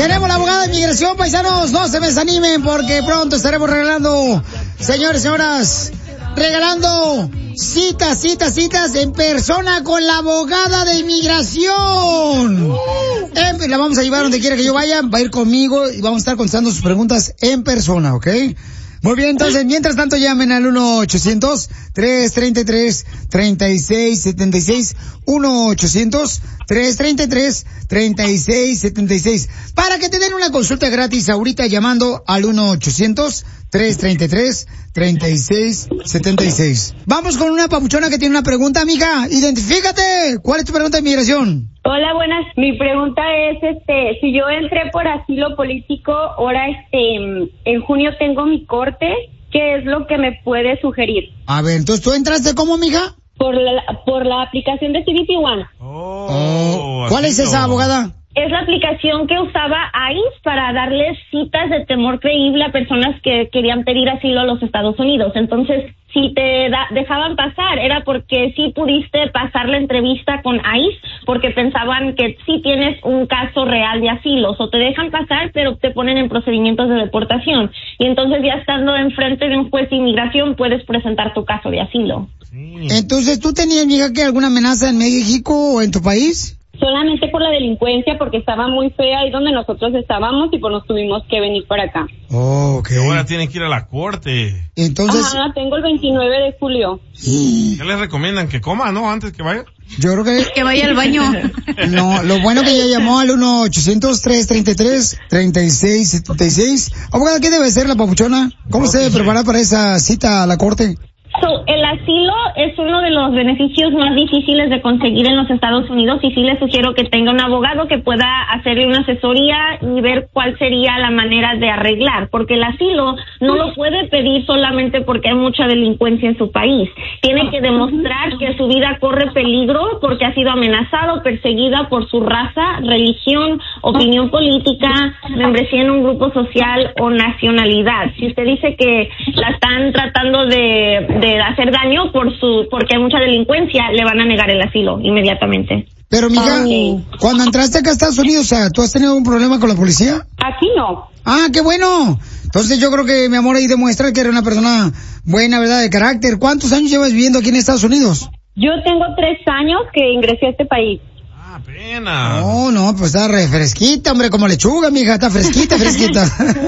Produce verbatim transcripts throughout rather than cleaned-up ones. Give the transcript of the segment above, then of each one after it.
tenemos la abogada de inmigración, paisanos. No se me desanimen porque pronto estaremos regalando, señores y señoras, regalando citas, citas, citas en persona con la abogada de inmigración. Eh, la vamos a llevar donde quiera que yo vaya, va a ir conmigo y vamos a estar contestando sus preguntas en persona, ¿ok? Muy bien, entonces, mientras tanto, llamen al uno ochocientos, tres treinta y tres, treinta y seis setenta y seis, uno ochocientos, tres treinta y tres, treinta y seis setenta y seis, para que te den una consulta gratis ahorita llamando al uno ochocientos, tres treinta y tres, treinta y seis setenta y seis. Vamos con una papuchona que tiene una pregunta, amiga. Identifícate. ¿Cuál es tu pregunta de inmigración? Hola, buenas. Mi pregunta es, este, si yo entré por asilo político, ahora, este, en junio tengo mi corte, ¿qué es lo que me puede sugerir? A ver, entonces, ¿tú entraste cómo, amiga? Por la, por la aplicación de C B P One. Oh. oh. ¿Cuál es esa, abogada? Es la aplicación que usaba ICE para darles citas de temor creíble a personas que querían pedir asilo a los Estados Unidos. Entonces, si te da, dejaban pasar, era porque sí pudiste pasar la entrevista con ICE, porque pensaban que sí tienes un caso real de asilo. O te dejan pasar, pero te ponen en procedimientos de deportación. Y entonces, ya estando enfrente de un juez de inmigración, puedes presentar tu caso de asilo. Sí. Entonces, ¿tú tenías, amiga, que alguna amenaza en México o en tu país? Solamente por la delincuencia, porque estaba muy fea ahí donde nosotros estábamos y pues nos tuvimos que venir para acá. Oh, ok. Ahora tienen que ir a la corte. Entonces... Ajá, tengo el veintinueve de julio. ¿Qué les recomiendan? ¿Que coma, no? Antes que vaya. Yo creo que... Que vaya al baño. No, lo bueno que ella llamó al uno ochocientos, tres treinta y tres, treinta y seis setenta y seis. Abogada, ¿qué debe ser la papuchona? ¿Cómo se debe preparar para esa cita a la corte? So, el asilo es uno de los beneficios más difíciles de conseguir en los Estados Unidos y sí le sugiero que tenga un abogado que pueda hacerle una asesoría y ver cuál sería la manera de arreglar, porque el asilo no lo puede pedir solamente porque hay mucha delincuencia en su país. Tiene que demostrar que su vida corre peligro porque ha sido amenazado, perseguida por su raza, religión, opinión política, membresía en un grupo social o nacionalidad. Si usted dice que la están tratando de, de hacer daño por su porque hay mucha delincuencia, le van a negar el asilo inmediatamente. Pero, mija, okay. Cuando entraste acá a Estados Unidos, o sea, ¿tú has tenido un problema con la policía? Aquí no. Ah, qué bueno. Entonces yo creo que, mi amor, ahí demuestra que eres una persona buena, ¿verdad?, de carácter. ¿Cuántos años llevas viviendo aquí en Estados Unidos? Yo tengo tres años que ingresé a este país. Ah, pena. No, no, pues está re fresquita, hombre, como lechuga, mija, está fresquita, fresquita.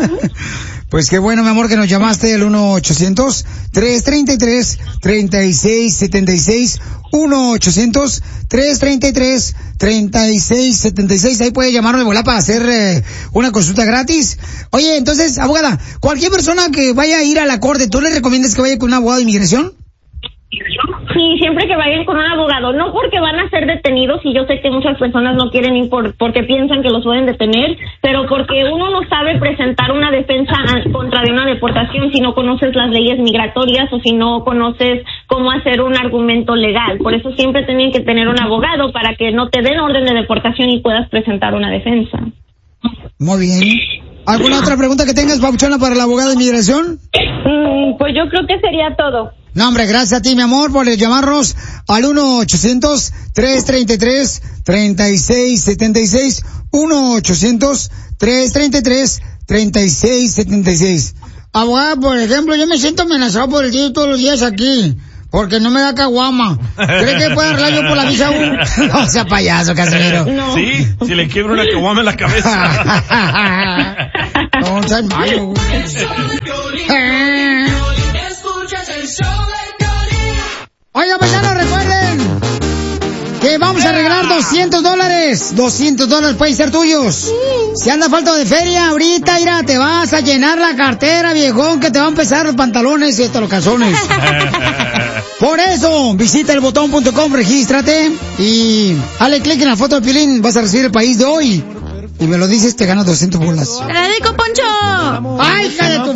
Pues qué bueno, mi amor, que nos llamaste al uno ochocientos, tres treinta y tres, treinta y seis setenta y seis, uno ochocientos, tres treinta y tres, treinta y seis setenta y seis. Ahí puede llamarnos de volada para hacer eh, una consulta gratis. Oye, entonces, abogada, cualquier persona que vaya a ir a la corte, ¿tú le recomiendas que vaya con un abogado de inmigración? Sí, siempre que vayan con un abogado, no porque van a ser detenidos, y yo sé que muchas personas no quieren ir por, porque piensan que los pueden detener, pero porque uno no sabe presentar una defensa contra de una deportación si no conoces las leyes migratorias o si no conoces cómo hacer un argumento legal. Por eso siempre tienen que tener un abogado para que no te den orden de deportación y puedas presentar una defensa. Muy bien. ¿Alguna otra pregunta que tengas, papuchona, para la abogada de inmigración? Mm, pues yo creo que sería todo. No, hombre, gracias a ti, mi amor, por llamarnos al uno ochocientos, tres treinta y tres, treinta y seis setenta y seis, uno ochocientos, tres treinta y tres, treinta y seis setenta y seis. Abogada, por ejemplo, yo me siento amenazado por el tío todos los días aquí, porque no me da caguama. ¿Cree que puede arreglar yo por la visa U? No sea payaso, Casimiro. No. Sí, si le quiebro una caguama en la cabeza. No, seas malo, güey. Oiga, paisanos, recuerden que vamos a regalar doscientos dólares. doscientos dólares pueden ser tuyos. Si anda falta de feria, ahorita, mira, te vas a llenar la cartera, viejón, que te van a empezar los pantalones y hasta los calzones. Por eso, visita el botón punto com, regístrate y dale clic en la foto de Piolín. Vas a recibir el país de hoy. Y me lo dices, te ganas doscientos bolas. ¡Te la dedico, Poncho! ¡Ay, hija de tu